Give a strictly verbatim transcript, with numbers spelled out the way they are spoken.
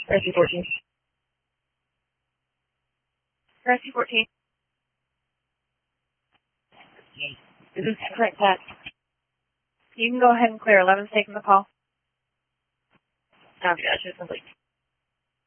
Rescue fourteen. Rescue fourteen. This is correct, Pat. You can go ahead and clear. eleven's taking the call. Copy, gotcha, complete.